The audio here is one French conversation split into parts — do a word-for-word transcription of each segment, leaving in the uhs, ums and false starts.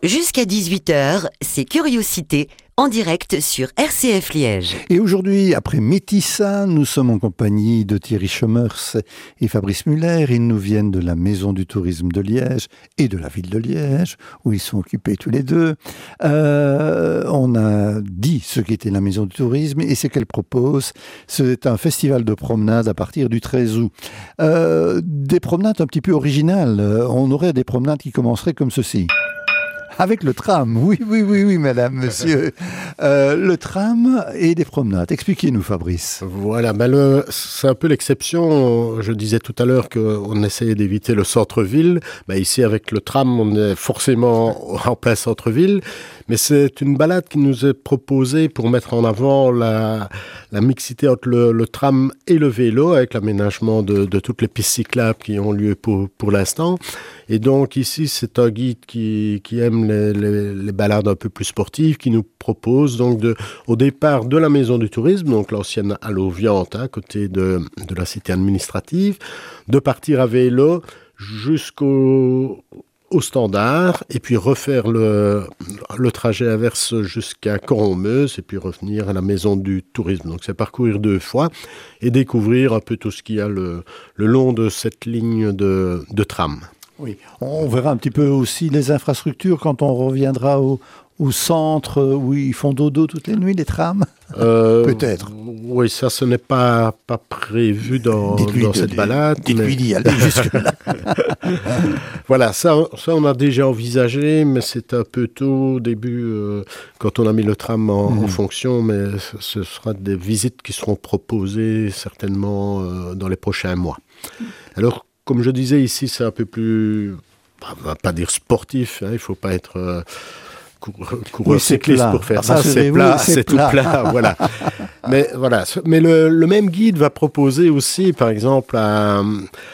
Jusqu'à dix-huit heures, c'est Curiosité, en direct sur R C F Liège. Et aujourd'hui, après Métissa, nous sommes en compagnie de Thierry Schomers et Fabrice Muller. Ils nous viennent de la Maison du Tourisme de Liège et de la ville de Liège, où ils sont occupés tous les deux. Euh, on a dit ce qu'était la Maison du Tourisme et ce qu'elle propose. C'est un festival de promenade à partir du treize août. Euh, des promenades un petit peu originales. On aurait des promenades qui commenceraient comme ceci. Avec le tram, oui, oui, oui, oui, madame, monsieur. Euh, le tram et des promenades. Expliquez-nous, Fabrice. Voilà, ben le, c'est un peu l'exception. Je disais tout à l'heure qu'on essayait d'éviter le centre-ville. Ben ici, avec le tram, on est forcément en plein centre-ville. Mais c'est une balade qui nous est proposée pour mettre en avant la, la mixité entre le, le tram et le vélo, avec l'aménagement de, de toutes les pistes cyclables qui ont lieu pour, pour l'instant. Et donc ici, c'est un guide qui, qui aime les, les, les balades un peu plus sportives, qui nous propose donc de, au départ de la Maison du Tourisme, donc l'ancienne Allo-Viante, hein, à côté de, de la cité administrative, de partir à vélo jusqu'au au standard, et puis refaire le, le trajet inverse jusqu'à Coron-Meuse, et puis revenir à la Maison du Tourisme. Donc c'est parcourir deux fois et découvrir un peu tout ce qu'il y a le, le long de cette ligne de, de tram. Oui, on verra un petit peu aussi les infrastructures quand on reviendra au, au centre où ils font dodo toutes les nuits, les trams. Euh, Peut-être. Oui, ça, ce n'est pas, pas prévu dans, dans de, cette de, balade. Dites-lui d'y aller jusque-là. Voilà, ça, ça, on a déjà envisagé, mais c'est un peu tôt au début, euh, quand on a mis le tram en, mmh. en fonction, mais ce sera des visites qui seront proposées certainement euh, dans les prochains mois. Alors, comme je disais, ici, c'est un peu plus, on va pas dire sportif, hein, il ne faut pas être euh, coureur oui, cycliste pour faire ah, ça, c'est plat, c'est, c'est tout plat, plat voilà. Mais voilà, mais le, le même guide va proposer aussi, par exemple, à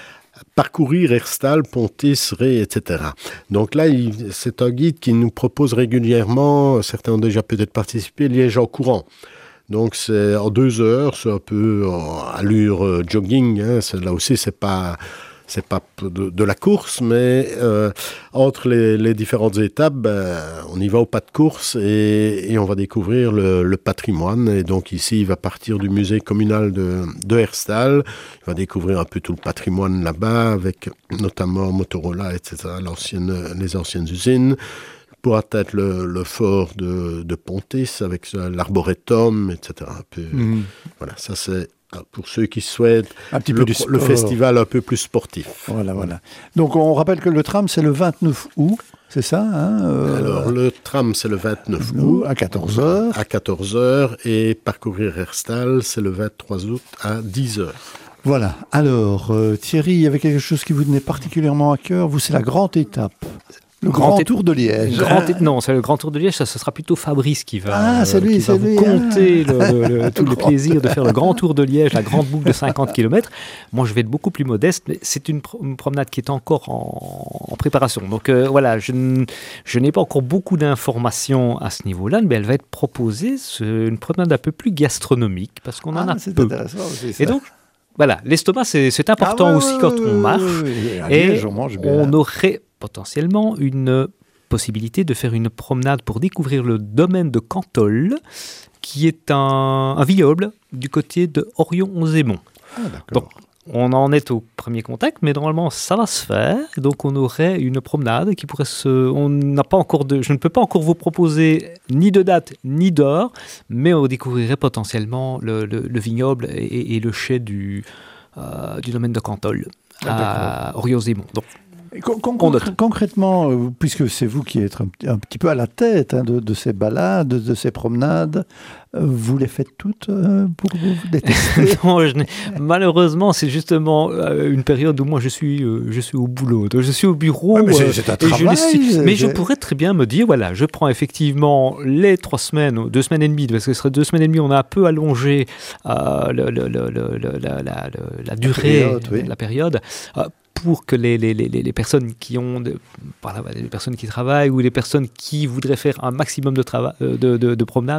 parcourir Herstal, Pontis, Ré, et cetera. Donc là, il, c'est un guide qui nous propose régulièrement, certains ont déjà peut-être participé, Liège en courant. Donc c'est en deux heures, c'est un peu en allure euh, jogging, hein, c'est, là aussi c'est pas... C'est pas de, de la course, mais euh, entre les, les différentes étapes, ben, on y va au pas de course et, et on va découvrir le, le patrimoine. Et donc ici, il va partir du musée communal de, de Herstal. Il va découvrir un peu tout le patrimoine là-bas, avec notamment Motorola, et cetera, l'ancienne, les anciennes usines. Pour atteindre le, le fort de, de Pontis, avec l'arboretum, et cetera. Un peu, mmh. Voilà, ça c'est... Pour ceux qui souhaitent un petit le, peu le festival un peu plus sportif. Voilà, voilà. Donc on rappelle que le tram c'est le vingt-neuf août, c'est ça hein euh... Alors le tram c'est le vingt-neuf août à quatorze heures. À quatorze heures et parcourir Herstal c'est le vingt-trois août à dix heures. Voilà. Alors euh, Thierry, il y avait quelque chose qui vous tenait particulièrement à cœur. Vous, c'est la grande étape. Le grand, grand tour de Liège. Grand é... Non, c'est le grand tour de Liège, ça ce sera plutôt Fabrice qui va, ah, c'est lui, euh, qui c'est va lui, vous conter ah. le, le, le, tout le, le plaisir de faire le grand tour de Liège, la grande boucle de cinquante kilomètres. Moi, je vais être beaucoup plus modeste, mais c'est une, pro- une promenade qui est encore en, en préparation. Donc euh, voilà, je, n- je n'ai pas encore beaucoup d'informations à ce niveau-là, mais elle va être proposée, c'est une promenade un peu plus gastronomique, parce qu'on ah, en a c'est peu. Intéressant aussi, ça. Et donc, voilà, l'estomac, c'est, c'est important ah, ouais, aussi ouais, quand ouais, on marche. Ouais, ouais, ouais. Et Liège, on, mange bien. on aurait potentiellement une possibilité de faire une promenade pour découvrir le domaine de Cantolle, qui est un, un vignoble du côté de Orion-aux-Aimons. Ah, donc, on en est au premier contact, mais normalement, ça va se faire. Donc, on aurait une promenade qui pourrait se... On n'a pas encore de... Je ne peux pas encore vous proposer ni de date, ni d'heure, mais on découvrirait potentiellement le, le, le vignoble et, et le chai du, euh, du domaine de Cantolle ah, à Orion-aux-Aimons. Donc, Con- con- concrètement, euh, puisque c'est vous qui êtes un, un petit peu à la tête hein, de, de ces balades, de, de ces promenades, euh, vous les faites toutes euh, pour vous détester? Non, je n'ai... malheureusement, c'est justement euh, une période où moi je suis, euh, je suis au boulot, donc je suis au bureau. Ouais, mais c'est, c'est un euh, travail. Je suis... C'est... Mais je pourrais très bien me dire, voilà, je prends effectivement les trois semaines, deux semaines et demie, parce que ce serait deux semaines et demie, on a un peu allongé euh, le, le, le, le, le, la, la, la durée, la période, oui. la période euh, pour que les, les, les, les personnes qui ont, de, voilà, les personnes qui travaillent ou les personnes qui voudraient faire un maximum de, trava- de, de, de promenades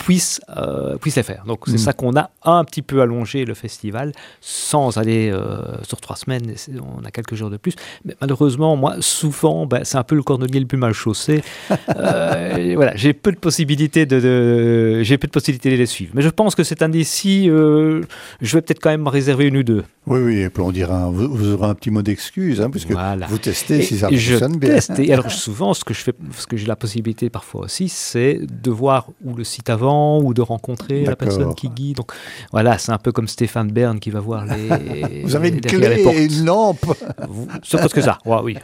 puissent, euh, puissent les faire. Donc c'est Mmh. ça qu'on a un petit peu allongé le festival, sans aller euh, sur trois semaines, on a quelques jours de plus. Mais malheureusement, moi, souvent, ben, c'est un peu le cordonnier le plus mal chaussé. euh, voilà, j'ai peu de possibilités de, de, j'ai peu de possibilités de les suivre. Mais je pense que cette année-ci, euh, je vais peut-être quand même réserver une ou deux. Oui, oui, et puis on dira, vous, vous aurez un petit mot d'excuse, hein, puisque Voilà. vous testez Et si ça je fonctionne bien. teste. Et alors souvent, ce que je fais, ce que j'ai la possibilité parfois aussi, c'est de voir ou le site avant ou de rencontrer la D'accord. personne qui guide. Donc voilà, c'est un peu comme Stéphane Bern qui va voir les. Vous avez une derrière les clé portes. et une lampe. Vous- C'est presque ça. Ouais, oui.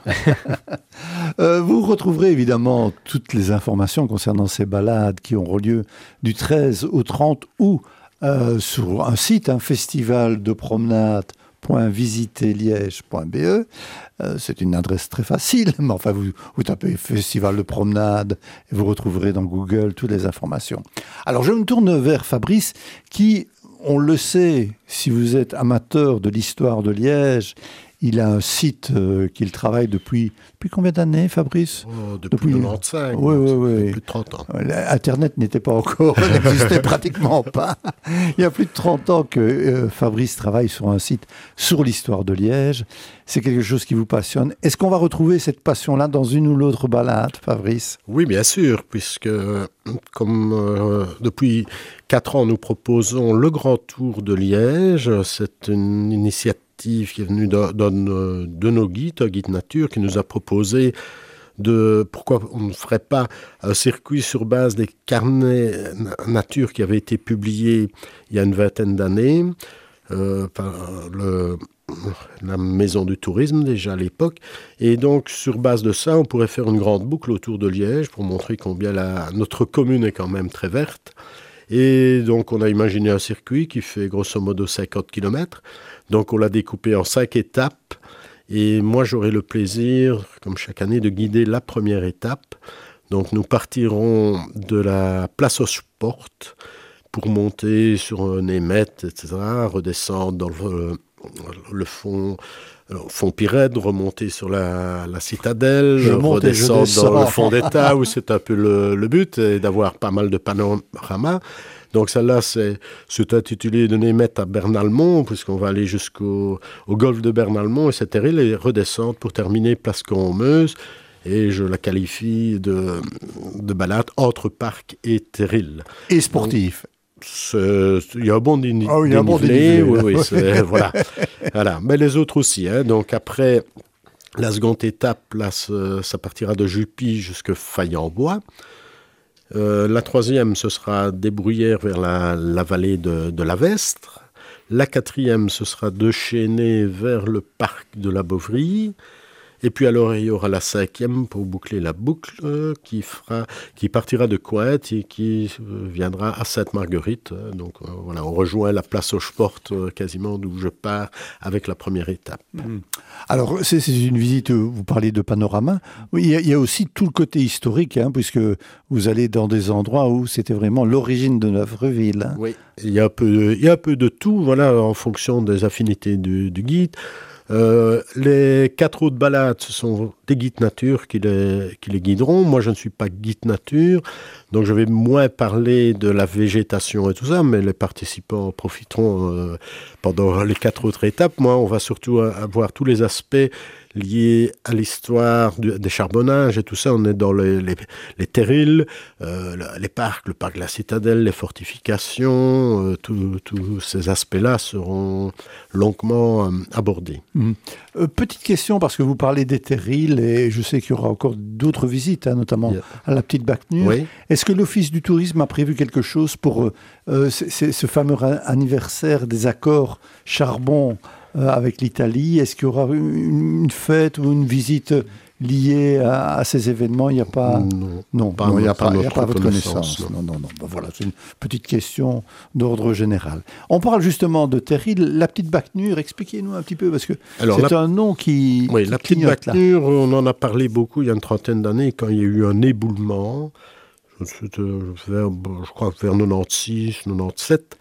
Euh, vous retrouverez évidemment toutes les informations concernant ces balades qui auront lieu du treize au trente août euh, sur un site, un festival de promenade point visiter liège point b e. Euh, c'est une adresse très facile, mais enfin vous, vous tapez festival de promenade et vous retrouverez dans Google toutes les informations. Alors je me tourne vers Fabrice qui, on le sait, si vous êtes amateur de l'histoire de Liège, il a un site euh, qu'il travaille depuis, depuis combien d'années, Fabrice? Oh, depuis Depuis- quatre-vingt-quinze, Oui, oui, ça oui. fait plus de trente ans. Euh, Internet n'était pas encore, n'existait pratiquement pas. Il y a plus de trente ans que euh, Fabrice travaille sur un site sur l'histoire de Liège. C'est quelque chose qui vous passionne. Est-ce qu'on va retrouver cette passion-là dans une ou l'autre balade, Fabrice? Oui, bien sûr, puisque euh, comme euh, depuis quatre ans, nous proposons le Grand Tour de Liège. C'est une initiative qui est venue d'un de, de nos guides, un guide nature, qui nous a proposé de pourquoi on ne ferait pas un circuit sur base des carnets nature qui avaient été publiés il y a une vingtaine d'années euh, par le, la Maison du Tourisme déjà à l'époque. Et donc sur base de ça, on pourrait faire une grande boucle autour de Liège pour montrer combien la, notre commune est quand même très verte. Et donc on a imaginé un circuit qui fait grosso modo cinquante kilomètres. Donc on l'a découpé en cinq étapes. Et moi, j'aurai le plaisir, comme chaque année, de guider la première étape. Donc, nous partirons de la place aux Sport pour monter sur un émette, et cetera, redescendre dans le, le fond, le fond Pirède, remonter sur la, la citadelle, Je monte et je redescendre descends. dans le fond d'État, où c'est un peu le, le but, et d'avoir pas mal de panoramas. Donc celle-là, c'est, c'est intitulé de Németh à Bernalmont, puisqu'on va aller jusqu'au au golfe de Bernalmont, et c'est terrible, et redescendre pour terminer Place Coron-Meuse. Et je la qualifie de, de balade entre Parc et Terril. Et sportif. C'est- Il y a un bon déni- Ah oui, il y a un bon dénivelé, dénivelé, oui, là. oui, c'est- voilà. Voilà. Mais les autres aussi. Hein. Donc après, la seconde étape, là, ce- ça partira de Jupy jusqu'à Failles-en-Bois. Euh, la troisième, ce sera des Bruyères vers la, la vallée de, de la Vestre. La quatrième, ce sera de Chénet vers le parc de la Bovrie. Et puis alors, il y aura la cinquième pour boucler la boucle euh, qui, fera, qui partira de Coët et qui euh, viendra à Sainte-Marguerite. Euh, donc euh, voilà, on rejoint la place aux Sport euh, quasiment d'où je pars avec la première étape. Alors, c'est, c'est une visite, vous parlez de panorama. Oui, il y a, il y a aussi tout le côté historique, hein, puisque vous allez dans des endroits où c'était vraiment l'origine de notre ville. Hein. Oui, il y a un peu de, il y a un peu de tout, voilà, en fonction des affinités du, du guide. Euh, les quatre autres balades, ce sont des guides nature qui les, qui les guideront. Moi, je ne suis pas guide nature, donc je vais moins parler de la végétation et tout ça, mais les participants profiteront euh, pendant les quatre autres étapes. Moi, on va surtout avoir tous les aspects liés à l'histoire du, des charbonnages et tout ça. On est dans les, les, les terrils, euh, les parcs, le parc de la Citadelle, les fortifications, euh, tous ces aspects-là seront longuement euh, abordés. Mmh. Euh, petite question, parce que vous parlez des terrils, et je sais qu'il y aura encore d'autres visites, hein, notamment Yeah. à la Petite Bacnure. Oui. Est-ce que l'Office du tourisme a prévu quelque chose pour euh, euh, c- c- ce fameux anniversaire des accords charbon euh, avec l'Italie? Est-ce qu'il y aura une, une fête ou une visite liée à, à ces événements? Il n'y a pas... Non. Non, Pas non, il n'y a notre- pas, il y a notre pas votre connaissance, connaissance. Non, non, non. Ben voilà, c'est une petite question d'ordre général. On parle justement de Terril. La Petite Bacnure, expliquez-nous un petit peu, parce que Alors, c'est la- un nom qui, Oui, qui la Petite clignote, là. Bacnure, on en a parlé beaucoup il y a une trentaine d'années, quand il y a eu un éboulement, c'était vers, je crois vers quatre-vingt-seize, quatre-vingt-dix-sept,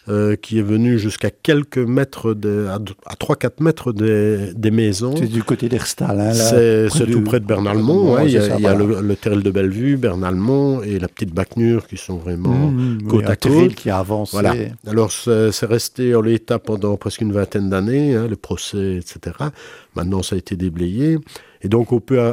euh, qui est venu jusqu'à quelques mètres, de, à, à trois à quatre mètres des, des maisons. C'est du côté d'Herstal. Hein, c'est c'est du... tout près de Bernalmont. Hein, il y a, ça, il y a voilà. le, le terril de Bellevue, Bernalmont et la petite Bacnure qui sont vraiment mmh, côte oui, à côte. Qui a avancé. Voilà. Alors c'est, c'est resté en l'état pendant presque une vingtaine d'années, hein, le procès, et cetera. Maintenant ça a été déblayé. Et donc on peut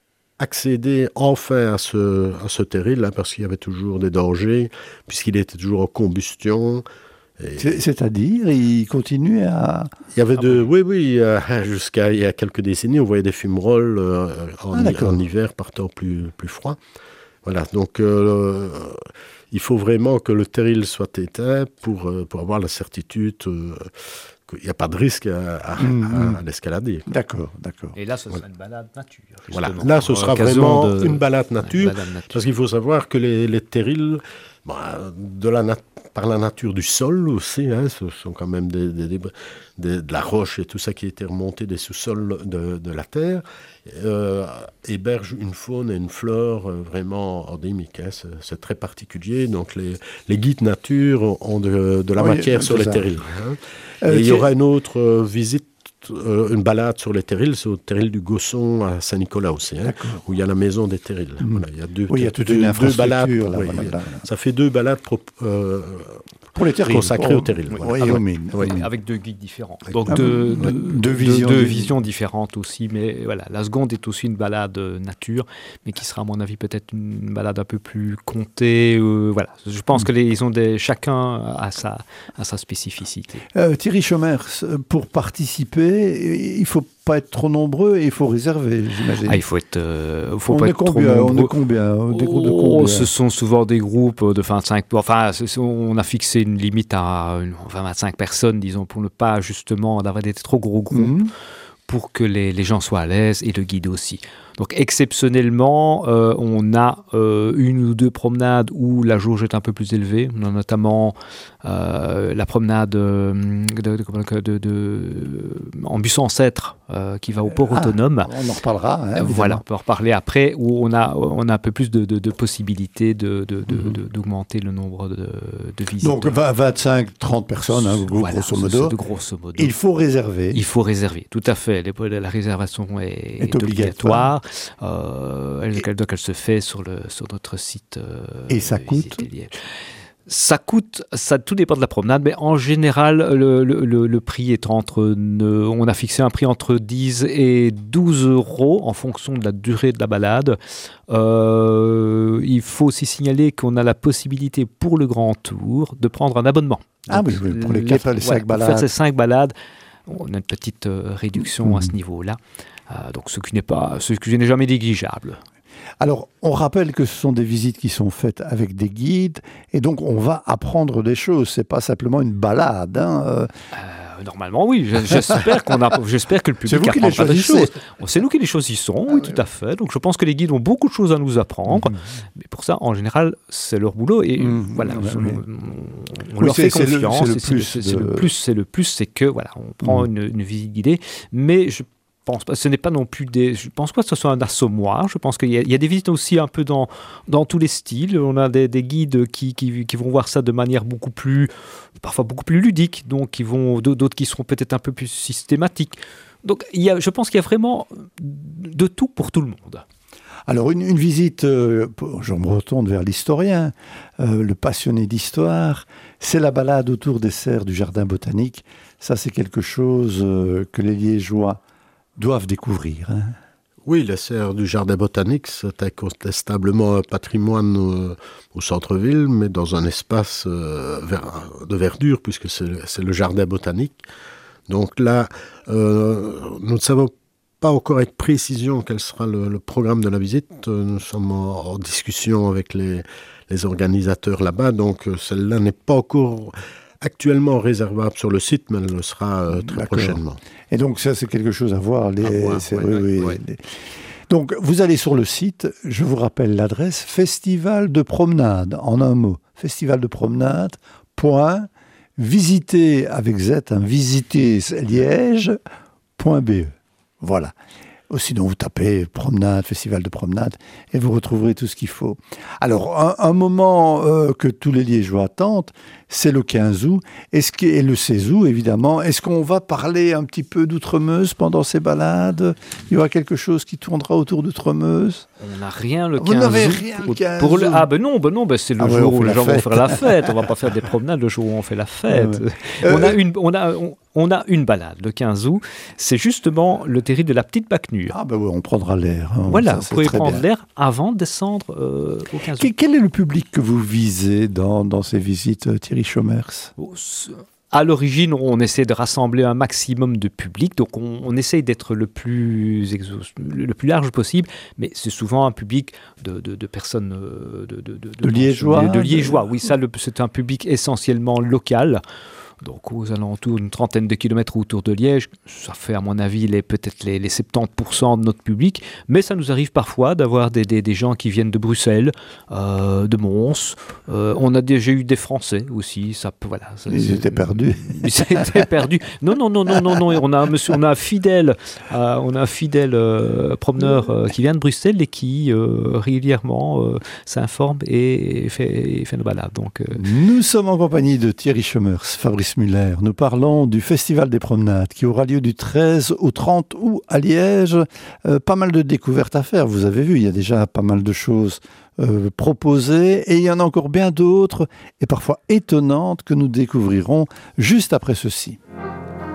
accéder enfin à ce, à ce terril, hein, parce qu'il y avait toujours des dangers, puisqu'il était toujours en combustion. Et c'est, c'est-à-dire, il continue à... Il y avait Ah de... bon. Oui, oui, euh, jusqu'à il y a quelques décennies, on voyait des fumerolles euh, en, Ah, en hiver par temps plus, plus froid. Voilà, donc euh, il faut vraiment que le terril soit éteint pour, euh, pour avoir la certitude euh, qu'il n'y a pas de risque à, à, mmh. à, à l'escalader. D'accord, d'accord. Et là, ce sera Voilà. une balade nature. Voilà, justement, là ce pour sera l'occasion vraiment de- une balade nature, Une balade nature. parce qu'il faut savoir que les, les terrils, bah, de la nat- par la nature du sol aussi, hein, ce sont quand même des, des, des, des- de la roche et tout ça qui a été remonté des sous-sols de, de la terre, euh, héberge une faune et une flore euh, vraiment endémiques. Hein, c'est, c'est très particulier. Donc les, les guides nature ont de, de la Oui, matière sur c'est les ça. terrils. Hein. Euh, et il y qui- aura une autre euh, visite, euh, une balade sur les terrils, c'est au terril du Gosson à Saint-Nicolas aussi, hein, D'accord. où il y a la maison des terrils. Mmh. Voilà, il y a deux, Oui, il y a toute deux, une deux infrastructure. balades. Là, Oui, voilà, oui. là, là. Ça fait deux balades pro- euh, Pour les terrils. consacrées pour- aux terrils. Oui, Voilà. et Ah, aux ouais. mines. Oui. aux mines. Avec deux guides différents. Avec Donc Ah deux, bon, deux, deux deux- visions deux du- visions différentes aussi. Mais voilà, la seconde est aussi une balade euh, nature, mais qui sera à mon avis peut-être une balade un peu plus comptée. euh, voilà, je pense Mm. que les, ils ont des, chacun a sa, a sa spécificité. Euh, Thierry Chomers, pour participer, il ne faut pas être trop nombreux et il faut réserver, j'imagine. Ah, il faut être, euh, faut on, pas est être trop combien, on est nombreux. combien Des groupes de Oh, combien ce sont souvent des groupes de vingt-cinq. Enfin, c'est- c'est- on a fixé une limite à une- enfin, vingt-cinq personnes, disons, pour ne pas justement d'avoir des trop gros groupes, Mhm. pour que les, les gens soient à l'aise et le guide aussi. Donc exceptionnellement, euh, on a euh, une ou deux promenades où la jauge est un peu plus élevée. On a notamment euh, la promenade euh, de, de, de, de, en bus ancêtre euh, qui va au port Ah, autonome. On en reparlera. Hein, Euh, évidemment. Voilà, on peut en reparler après, où on a, on a un peu plus de, de, de possibilités de, de, de, Mhm. de, d'augmenter le nombre de, de visiteurs. Donc vingt, vingt-cinq, trente personnes, hein, Voilà, grosso c'est- modo. c'est de grosso modo. Il faut réserver. Il faut réserver, tout à fait. Les- La réservation est, Est obligatoire. obligatoire. Euh, elle, elle, donc elle se fait sur, le, sur notre site. euh, Et ça coûte Visiter Liège. Ça coûte, ça, tout dépend de la promenade, mais en général, le, le, le, le prix est entre, ne- on a fixé un prix entre dix et douze euros en fonction de la durée de la balade. Euh, il faut aussi signaler qu'on a la possibilité pour le grand tour de prendre un abonnement. Ah Donc, oui, oui, pour les quatre, les cinq Pour balades. faire ces cinq balades, on a une petite euh, réduction Mhm. à ce niveau-là. Euh, donc ce qui n'est pas, ce qui n'est jamais négligeable. Alors, on rappelle que ce sont des visites qui sont faites avec des guides, et donc on va apprendre des choses. C'est pas simplement une balade. Hein. euh, Euh, normalement, oui. Je- J'espère qu'on a, j'espère que le C'est public vous qui les apprendra des choisissez. choses. Bon, c'est nous qui les choisissons, oui, Ah, tout à fait. Donc je pense que les guides ont beaucoup de choses à nous apprendre. Mhm. Mais pour ça, en général, c'est leur boulot et Mhm. voilà, Ouais, on, ouais. on Oui, leur c'est- fait c'est le- confiance. c'est le et plus c'est c'est de- le plus, c'est le plus, c'est que voilà, on prend Mhm. une, une visite guidée, mais je pense pas, ce n'est pas non plus des, je pense pas que ce soit un assommoir. Je pense qu'il y, a- il y a des visites aussi un peu dans dans tous les styles. On a des, des guides qui, qui qui vont voir ça de manière beaucoup plus, parfois beaucoup plus ludique, donc qui vont d'autres qui seront peut-être un peu plus systématiques. Donc il y a, je pense qu'il y a vraiment de tout pour tout le monde. Alors, une, une visite, euh, pour- je me retourne vers l'historien, euh, le passionné d'histoire, c'est la balade autour des serres du jardin botanique. Ça, c'est quelque chose euh, que les Liégeois doivent découvrir. Hein. Oui, les serres du jardin botanique, c'est incontestablement un patrimoine euh, au centre-ville, mais dans un espace euh, ver- de verdure, puisque c'est le, c'est le jardin botanique. Donc là, euh, nous ne savons pas encore avec précision quel sera le, le programme de la visite. Euh, Nous sommes en, en discussion avec les, les organisateurs là-bas, donc euh, celle-là n'est pas encore actuellement réservable sur le site, mais elle le sera euh, très D'accord. prochainement. Et donc, ça, c'est quelque chose à voir. Les, À voir, c'est- ouais, oui, ouais, oui, ouais. les- Donc, vous allez sur le site, je vous rappelle l'adresse, Festival de promenade, en un mot, festival de promenade, point, visiter avec Z, hein, visiter Liège, point B E. Voilà. Ou sinon, vous tapez promenade, festival de promenade, et vous retrouverez tout ce qu'il faut. Alors, un, un moment euh, que tous les Liégeois attendent, c'est le quinze août, est-ce que, et le seize août, évidemment. Est-ce qu'on va parler un petit peu d'Outremeuse pendant ces balades? Il y aura quelque chose qui tournera autour d'Outremeuse? On n'a rien le quinze août. Vous n'avez août. rien le quinze Pour le... août. Ah ben non, ben non ben c'est le Ah ouais, jour on où fait les la gens vont fête. faire la fête. On va pas faire des promenades le jour où on fait la fête. Ouais, ouais. On, a Euh, une, on, a, on, on a une balade le quinze août. C'est justement le terril de la petite Bacnure. Ah ben oui, on prendra l'air. hein, Voilà, ça, vous c'est pouvez très prendre bien. l'air avant de descendre euh, au quinze Que- août. Quel est le public que vous visez dans, dans ces visites, euh, Thierry Chomers? Bon, c'est- À l'origine, on essaie de rassembler un maximum de public, donc on, on essaye d'être le plus, exhaust- le le plus large possible, mais c'est souvent un public de, de, de personnes... euh, De, de, de, De Liégeois, De, de de- Liégeois, oui, ça, le- c'est un public essentiellement local. Donc aux alentours d'une trentaine de kilomètres autour de Liège, ça fait à mon avis les, peut-être les, les soixante-dix pour cent de notre public, mais ça nous arrive parfois d'avoir des, des, des gens qui viennent de Bruxelles, euh, de Mons, euh, on a déjà eu des Français aussi, ça peut, voilà. ça- Ils c'est- étaient perdus. Ils étaient perdus. Non, non, non, non, non, non, on a un monsieur, on a un fidèle, euh, on a un fidèle euh, promeneur euh, qui vient de Bruxelles et qui euh, régulièrement euh, s'informe et fait, et fait nos balades. Donc, euh, Nous sommes en compagnie de Thierry Chomers, Fabrice Muller. Nous parlons du Festival des Promenades qui aura lieu du treize au trente août à Liège. Euh, pas mal de découvertes à faire, vous avez vu, il y a déjà pas mal de choses euh, proposées et il y en a encore bien d'autres et parfois étonnantes que nous découvrirons juste après ceci.